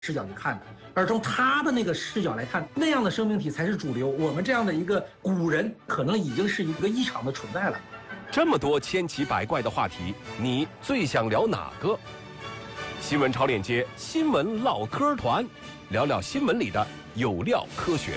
视角去看的，而从他的那个视角来看，那样的生命体才是主流。我们这样的一个古人，可能已经是一个异常的存在了。 这么多千奇百怪的话题，你最想聊哪个？新闻超链接新闻唠嗑团，聊聊新闻里的有料科学。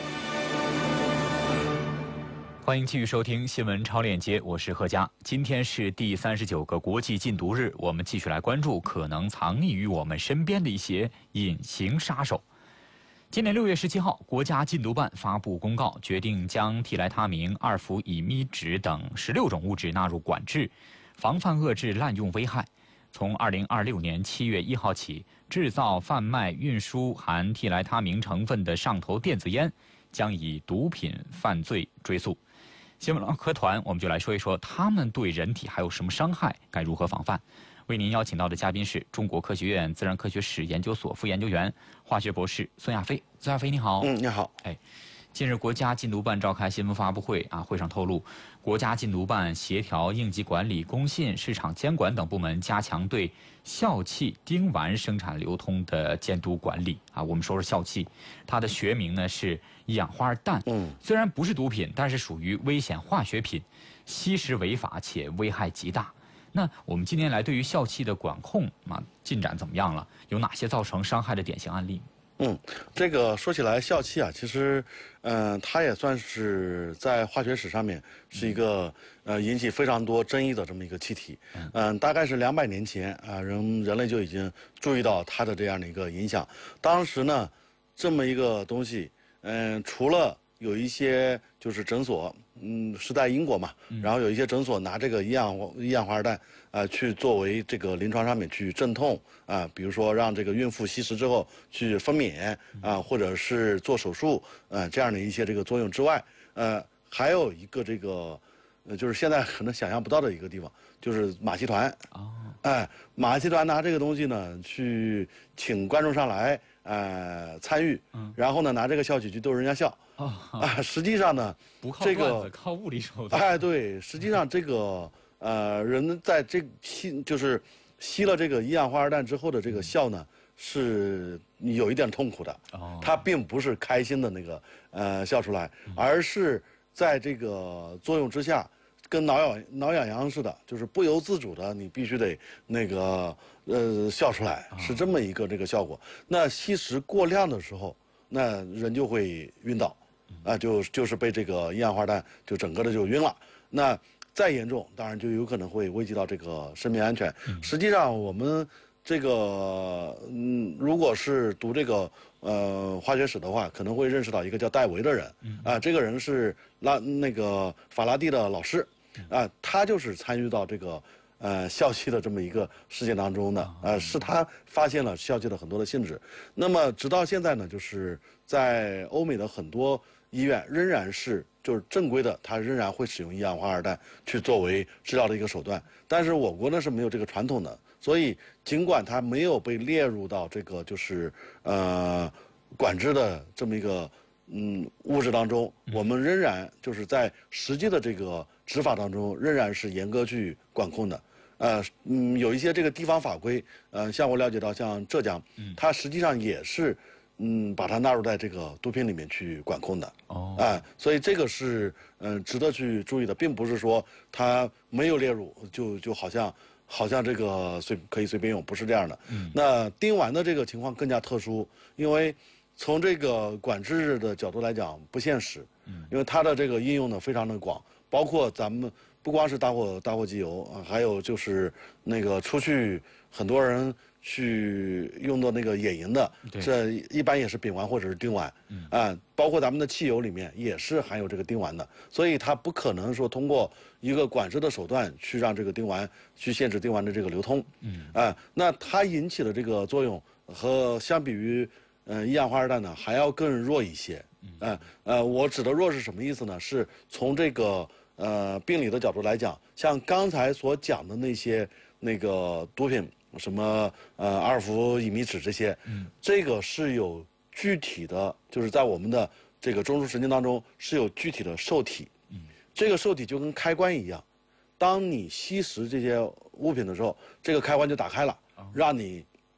欢迎继续收听新闻超链接，我是贺佳。今天是第39个国际禁毒日，我们继续来关注可能藏匿于我们身边的一些隐形杀手。今年6月17号，国家禁毒办发布公告，决定将替来他明、二氟乙醚酯等16种物质纳入管制，防范遏制滥用危害。从2026年7月1号起，制造、贩卖、运输含替来他明成分的上头电子烟将以毒品犯罪追诉。新闻唠嗑团，我们就来说一说他们对人体还有什么伤害，该如何防范。为您邀请到的嘉宾是中国科学院自然科学史研究所副研究员、化学博士孙亚飞。孙亚飞，你好。 你好。 近日，国家禁毒办召开新闻发布会会上透露，国家禁毒办协调应急管理、工信、市场监管等部门，加强对笑气、丁烷生产流通的监督管理我们说说笑气，它的学名呢是一氧化二氮。虽然不是毒品，但是属于危险化学品，吸食违法且危害极大。那我们近年来对于笑气的管控进展怎么样了？有哪些造成伤害的典型案例？ 这个说起来，笑气其实，它也算是在化学史上面是一个引起非常多争议的这么一个气体。大概是200年前人类就已经注意到它的这样的一个影响。当时呢，这么一个东西，除了有一些就是诊所，是在英国嘛，然后有一些诊所拿这个一氧化二氮去作为这个临床上面去镇痛比如说让这个孕妇吸食之后去分娩或者是做手术这样的一些这个作用之外，还有一个这个就是现在可能想象不到的一个地方，就是马戏团。马戏团拿这个东西呢去请观众上来参与，然后呢拿这个笑气去逗人家笑。实际上呢， 不靠段子，靠物理手段。 对，实际上这个人在这就是吸了这个一氧化二氮之后的这个笑呢，是有一点痛苦的。它并不是开心的那个笑出来，而是在这个作用之下，跟挠痒痒似的，就是不由自主的，你必须得那个笑出来，是这么一个这个效果。那吸食过量的时候，那人就会晕倒。就是被这个一氧化二氮就整个的就晕了。那再严重，当然就有可能会危及到这个生命安全。实际上，我们这个如果是读这个化学史的话，可能会认识到一个叫戴维的人这个人是那个法拉第的老师他就是参与到这个笑气的这么一个事件当中的是他发现了笑气的很多的性质。那么直到现在呢，就是在欧美的很多医院仍然是就是正规的，它仍然会使用一氧化二氮去作为治疗的一个手段。但是我国呢是没有这个传统的，所以尽管它没有被列入到这个就是管制的这么一个物质当中，我们仍然就是在实际的这个执法当中仍然是严格去管控的。有一些这个地方法规，像我了解到，像浙江，它实际上也是把它纳入在这个毒品里面去管控的。所以这个是值得去注意的，并不是说它没有列入就好像这个可以随便用，不是这样的。那丁烷的这个情况更加特殊，因为从这个管制的角度来讲不现实，因为它的这个应用呢非常的广，包括咱们不光是打火机油还有就是那个出去很多人去用的那个野营的，这一般也是丙烷或者是丁烷包括咱们的汽油里面也是含有这个丁烷的，所以它不可能说通过一个管制的手段去让这个丁烷去限制丁烷的这个流通。那它引起的这个作用和相比于一氧化二氮呢还要更弱一些。我指的弱是什么意思呢？是从这个病理的角度来讲，像刚才所讲的那些那个毒品，什么二氟乙醚酯这些，这个是有具体的，就是在我们的这个中枢神经当中是有具体的受体。这个受体就跟开关一样，当你吸食这些物品的时候，这个开关就打开了，让你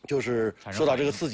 就是受到这个刺激。